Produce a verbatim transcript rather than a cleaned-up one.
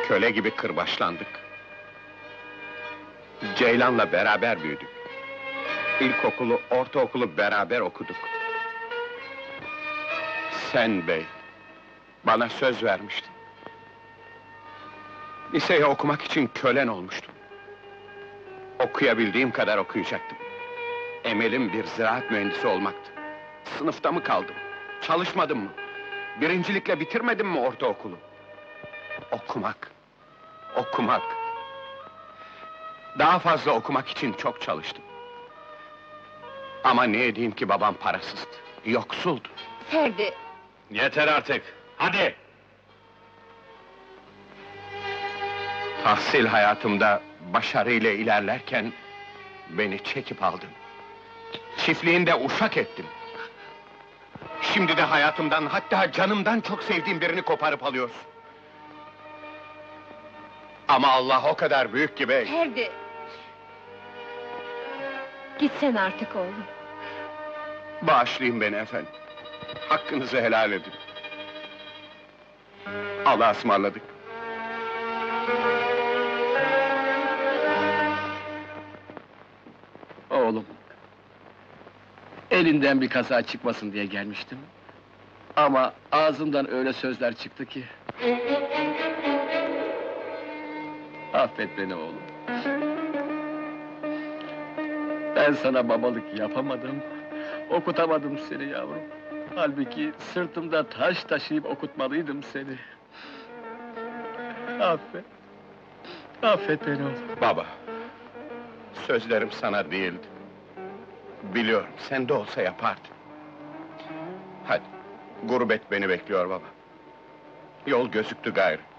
Köle gibi kırbaçlandık. Ceylan'la beraber büyüdük. İlkokulu, ortaokulu beraber okuduk. Sen bey, bana söz vermiştin. Liseye okumak için kölen olmuştum. Okuyabildiğim kadar okuyacaktım. Emelim bir ziraat mühendisi olmaktı. Sınıfta mı kaldım? Çalışmadım mı? Birincilikle bitirmedim mi ortaokulu? Okumak, okumak. Daha fazla okumak için çok çalıştım. Ama ne edeyim ki babam parasızdı, yoksuldu. Ferdi, Yeter artık! Hadi! Tahsil hayatımda başarıyla ilerlerken beni çekip aldın. Çiftliğinde uşak ettin. Şimdi de hayatımdan, hatta canımdan çok sevdiğim birini koparıp alıyorsun. Ama Allah o kadar büyük ki bey. Ferdi! Gitsen artık oğlum. Bağışlayın beni efendim. Hakkınızı helal edin. Allah'a ısmarladık. Oğlum, elinden bir kaza çıkmasın diye gelmiştim. Ama ağzımdan öyle sözler çıktı ki... Affet beni oğlum. Ben sana babalık yapamadım, okutamadım seni yavrum. Halbuki sırtımda taş taşıyıp okutmalıydım seni. Affet, affet beni oğlum. Baba, sözlerim sana değildi. Biliyorum, sen de olsa yapardın. Hadi, gurbet beni bekliyor baba. Yol gözüktü gayrı.